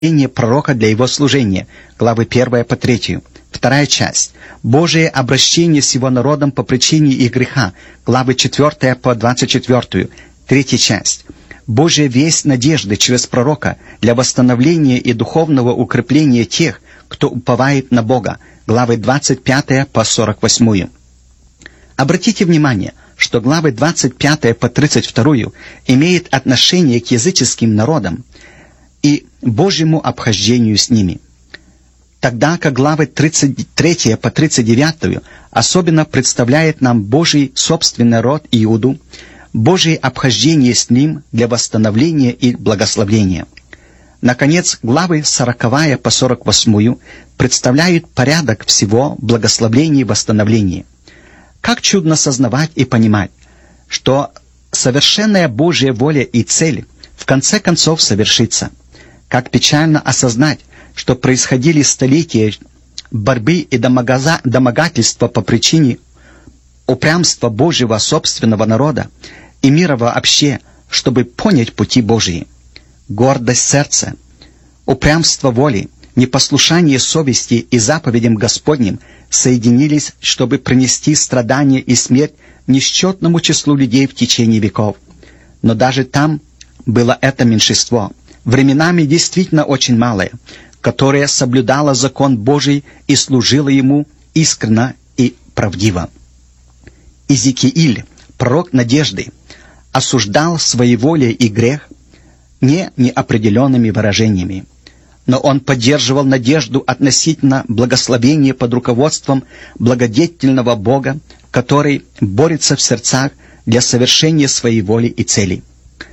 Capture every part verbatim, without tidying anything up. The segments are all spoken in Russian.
пророка для его служения, главы первая по третью. Вторая часть. Божие обращение с его народом по причине их греха, главы четвертая по двадцать четвертую. Третья часть. Божья весть надежды через пророка для восстановления и духовного укрепления тех, кто уповает на Бога, главы двадцать пятая по сорок восьмую. Обратите внимание, что главы двадцать пятая по тридцать вторую имеют отношение к языческим народам и Божьему обхождению с ними, тогда как главы тридцать третья по тридцать девятую особенно представляет нам Божий собственный род Иуду, Божие обхождение с ним для восстановления и благословения. Наконец, главы сороковая по сорок восьмую представляют порядок всего благословения и восстановления. Как чудно сознавать и понимать, что совершенная Божья воля и цель в конце концов совершится. Как печально осознать, что происходили столетия борьбы и домогаза, домогательства по причине упрямства Божьего собственного народа и мира вообще, чтобы понять пути Божьи. Гордость сердца, упрямство воли, непослушание совести и заповедям Господним соединились, чтобы принести страдания и смерть несчетному числу людей в течение веков. Но даже там было это меньшинство, временами действительно очень малое, которое соблюдало закон Божий и служило ему искренно и правдиво. Иезекииль, пророк надежды, осуждал своеволие и грех не неопределенными выражениями, но он поддерживал надежду относительно благословения под руководством благодетельного Бога, который борется в сердцах для совершения своей воли и целей.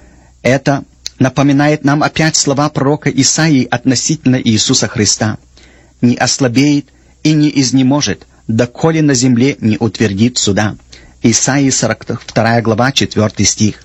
Это напоминает нам опять слова пророка Исаии относительно Иисуса Христа: «Не ослабеет и не изнеможет, доколе на земле не утвердит суда». Исаии сорок вторая глава, четвёртый стих.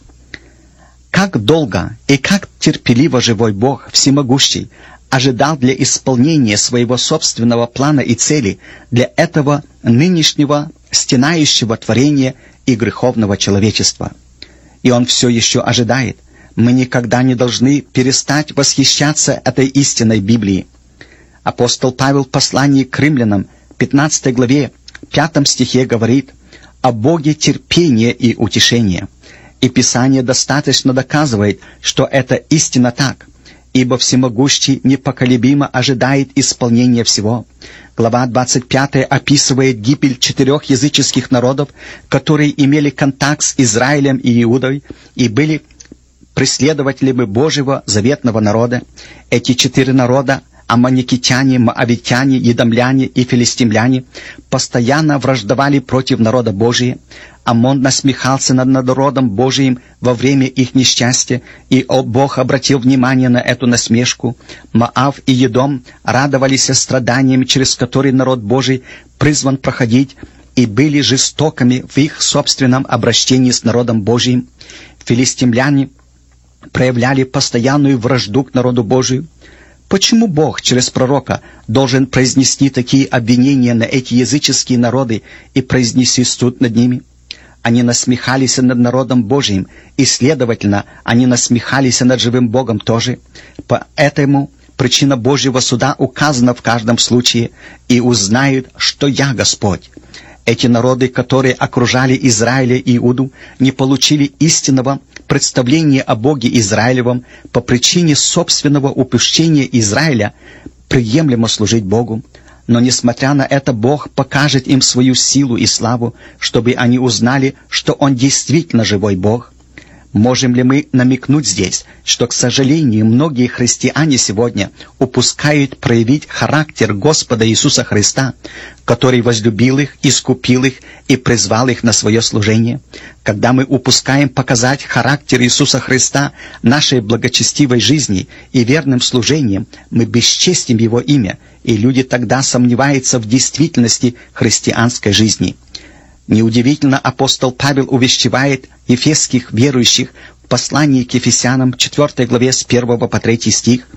Как долго и как терпеливо живой Бог, всемогущий, ожидал для исполнения своего собственного плана и цели для этого нынешнего стенающего творения и греховного человечества. И Он все еще ожидает. Мы никогда не должны перестать восхищаться этой истинной Библии. Апостол Павел в послании к римлянам, пятнадцатой главе, пятом стихе говорит о Боге терпения и утешения. И Писание достаточно доказывает, что это истинно так, ибо всемогущий непоколебимо ожидает исполнения всего. Глава двадцать пятая описывает гибель четырех языческих народов, которые имели контакт с Израилем и Иудой и были преследователями Божьего заветного народа. Эти четыре народа — аммоникитяне, моавитяне, едомляне и филистимляне — постоянно враждовали против народа Божия. Аммон насмехался над народом Божиим во время их несчастья, и Бог обратил внимание на эту насмешку. Моав и Едом радовались страданиями, через которые народ Божий призван проходить, и были жестокими в их собственном обращении с народом Божиим. Филистимляне проявляли постоянную вражду к народу Божию. Почему Бог через пророка должен произнести такие обвинения на эти языческие народы и произнести суд над ними? Они насмехались над народом Божиим, и, следовательно, они насмехались над живым Богом тоже. Поэтому причина Божьего суда указана в каждом случае: «И узнают, что я Господь». Эти народы, которые окружали Израиля и Иуду, не получили истинного представления о Боге Израилевом по причине собственного упущения Израиля приемлемо служить Богу. Но, несмотря на это, Бог покажет им свою силу и славу, чтобы они узнали, что Он действительно живой Бог. Можем ли мы намекнуть здесь, что, к сожалению, многие христиане сегодня упускают проявить характер Господа Иисуса Христа, который возлюбил их, искупил их и призвал их на свое служение? Когда мы упускаем показать характер Иисуса Христа нашей благочестивой жизни и верным служением, мы бесчестим Его имя, и люди тогда сомневаются в действительности христианской жизни. Неудивительно, апостол Павел увещевает ефесских верующих в послании к Ефесянам, четвёртой главе, с первого по третий стих: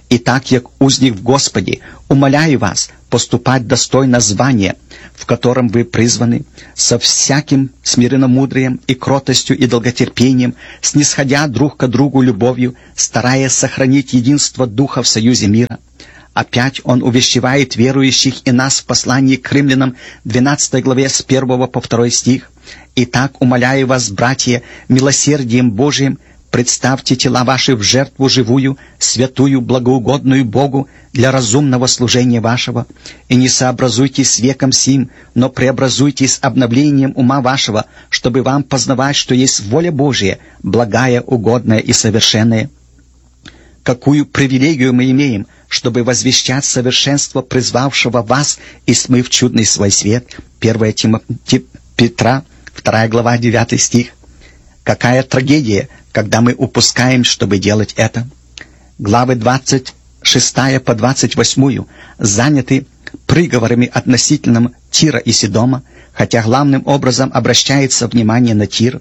Итак, як узник в Господе, умоляю вас поступать достойно звания, в котором вы призваны, со всяким смиренномудрием и кротостью и долготерпением, снисходя друг к другу любовью, стараясь сохранить единство Духа в союзе мира. Опять он увещевает верующих и нас в послании к римлянам, двенадцатой главе, с первого по второй стих. «Итак, умоляю вас, братья, милосердием Божиим, представьте тела ваши в жертву живую, святую, благоугодную Богу для разумного служения вашего, и не сообразуйтесь с веком сим, но преобразуйтесь обновлением ума вашего, чтобы вам познавать, что есть воля Божия, благая, угодная и совершенная». Какую привилегию мы имеем, чтобы возвещать совершенство призвавшего вас и смыв чудный свой свет. первое Петра, вторая глава, девятый стих. Какая трагедия, когда мы упускаем, чтобы делать это. Главы двадцать шестая по двадцать восьмую заняты приговорами относительно Тира и Сидома, хотя главным образом обращается внимание на Тир.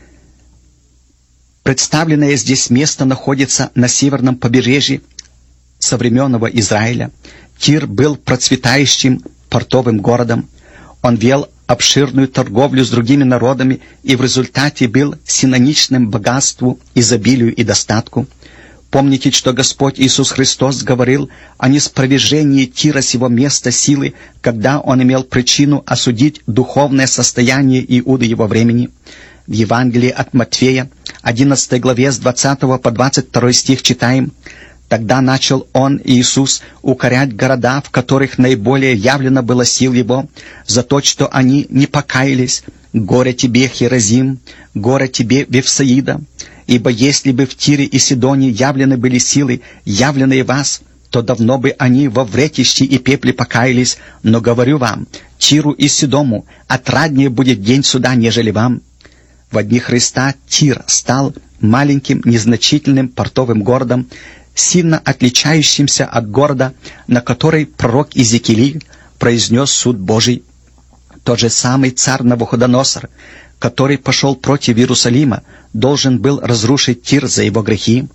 Представленное здесь место находится на северном побережье современного Израиля. Тир был процветающим портовым городом. Он вел обширную торговлю с другими народами и в результате был синоничным богатству, изобилию и достатку. Помните, что Господь Иисус Христос говорил о неспровержении Тира сего места силы, когда Он имел причину осудить духовное состояние Иуды его времени. В Евангелии от Матфея, одиннадцатой главе, с двадцатого по двадцать второй стих читаем: «Тогда начал Он, Иисус, укорять города, в которых наиболее явлено было сил Его, за то, что они не покаялись. Горе тебе, Херазим, горе тебе, Вифсаида, ибо если бы в Тире и Сидоне явлены были силы, явленные вас, то давно бы они во вретище и пепле покаялись. Но говорю вам, Тиру и Сидому отраднее будет день суда, нежели вам». В дни Христа Тир стал маленьким, незначительным портовым городом, сильно отличающимся от города, на который пророк Иезекииль произнес суд Божий. Тот же самый царь Навуходоносор, который пошел против Иерусалима, должен был разрушить Тир за его грехи.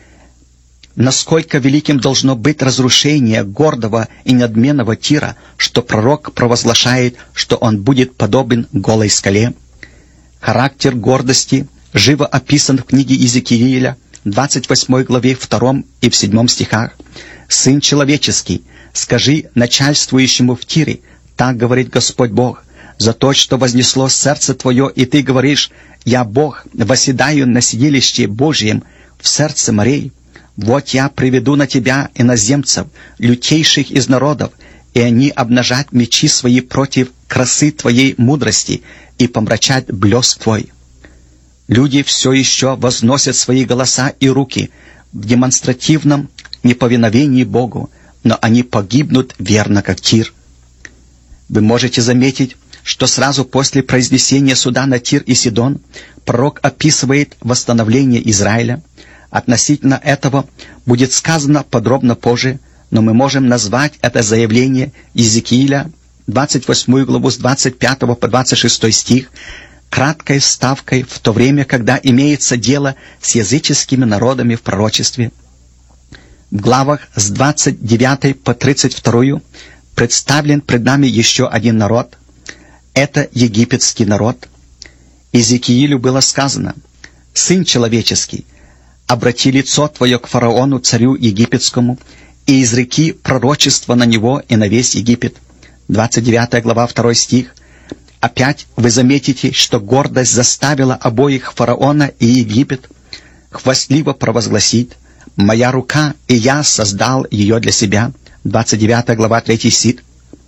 Насколько великим должно быть разрушение гордого и надменного Тира, что пророк провозглашает, что он будет подобен голой скале. Характер гордости живо описан в книге Иезекииля, двадцать восьмой главе, втором и в седьмом стихах. «Сын человеческий, скажи начальствующему в Тире, так говорит Господь Бог, за то, что вознесло сердце твое, и ты говоришь: я Бог, восседаю на сидилище Божьем в сердце морей. Вот я приведу на тебя иноземцев, лютейших из народов, и они обнажат мечи свои против красы твоей мудрости и помрачат блеск твой». Люди все еще возносят свои голоса и руки в демонстративном неповиновении Богу, но они погибнут верно, как Тир. Вы можете заметить, что сразу после произнесения суда на Тир и Сидон пророк описывает восстановление Израиля. Относительно этого будет сказано подробно позже, но мы можем назвать это заявление Иезекииля, двадцать восьмую главу, с двадцать пятого по двадцать шестой стих, краткой вставкой в то время, когда имеется дело с языческими народами в пророчестве. В главах с двадцать девятой по тридцать вторую представлен пред нами еще один народ. Это египетский народ. Иезекиилю было сказано: «Сын человеческий, обрати лицо твое к фараону, царю египетскому, и изреки пророчество на него и на весь Египет». двадцать девятая глава, второй стих. Опять вы заметите, что гордость заставила обоих фараона и Египет хвастливо провозгласить: «Моя рука, и я создал ее для себя». двадцать девятая глава, третий стих.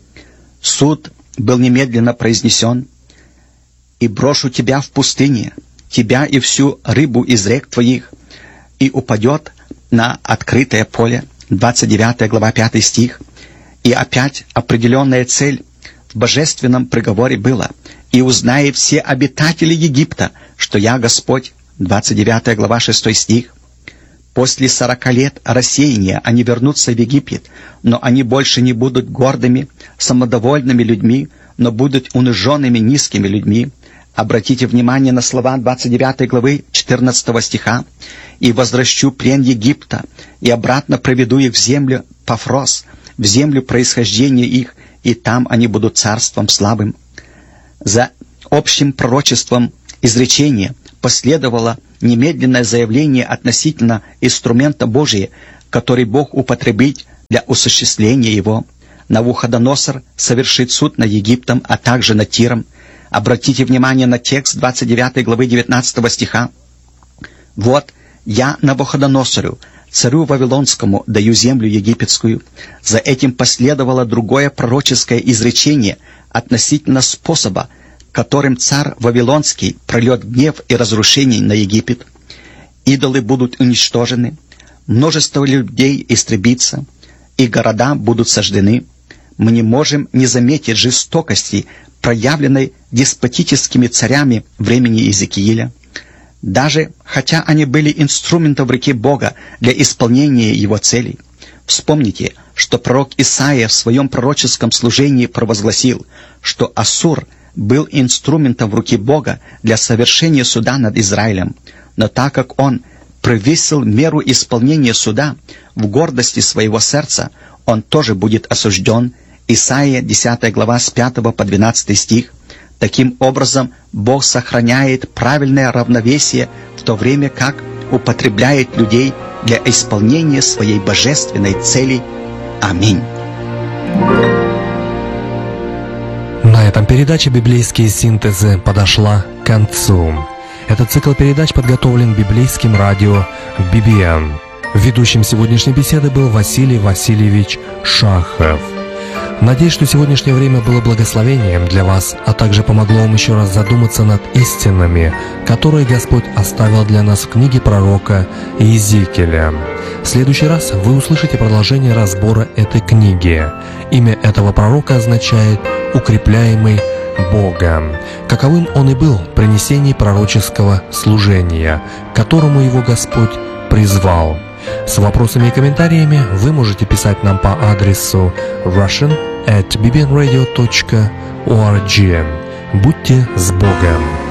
Суд был немедленно произнесен: «И брошу тебя в пустыне, тебя и всю рыбу из рек твоих, и упадет на открытое поле». двадцать девятая глава, пятый стих. И опять определенная цель в божественном приговоре была: «И узнают все обитатели Египта, что я Господь». двадцать девятая глава, шестой стих. После сорока лет рассеяния они вернутся в Египет, но они больше не будут гордыми, самодовольными людьми, но будут униженными, низкими людьми. Обратите внимание на слова двадцать девятой главы четырнадцатого стиха. «И возвращу плен Египта, и обратно проведу их в землю Пафрос, в землю происхождения их, и там они будут царством слабым». За общим пророчеством изречения последовало немедленное заявление относительно инструмента Божия, который Бог употребит для осуществления его. Навуходоносор совершит суд над Египтом, а также над Тиром. Обратите внимание на текст двадцать девятой главы девятнадцатого стиха. «Вот я Навуходоносору, царю Вавилонскому, даю землю египетскую». За этим последовало другое пророческое изречение относительно способа, которым царь Вавилонский прольет гнев и разрушение на Египет. Идолы будут уничтожены, множество людей истребится, и города будут сожжены. Мы не можем не заметить жестокости, проявленной деспотическими царями времени Иезекииля. Даже хотя они были инструментом в руке Бога для исполнения Его целей. Вспомните, что пророк Исаия в своем пророческом служении провозгласил, что Ассур был инструментом в руке Бога для совершения суда над Израилем. Но так как он превысил меру исполнения суда в гордости своего сердца, он тоже будет осужден. Исаия, десятая глава, с пятого по двенадцатый стих. Таким образом, Бог сохраняет правильное равновесие, в то время как употребляет людей для исполнения своей божественной цели. Аминь. На этом передача «Библейские синтезы» подошла к концу. Этот цикл передач подготовлен библейским радио би би эн. Ведущим сегодняшней беседы был Василий Васильевич Шахов. Надеюсь, что сегодняшнее время было благословением для вас, а также помогло вам еще раз задуматься над истинами, которые Господь оставил для нас в книге пророка Иезекииля. В следующий раз вы услышите продолжение разбора этой книги. Имя этого пророка означает «укрепляемый Богом». Каковым он и был при несении пророческого служения, к которому его Господь призвал. С вопросами и комментариями вы можете писать нам по адресу russian at b b n radio dot org. Будьте с Богом!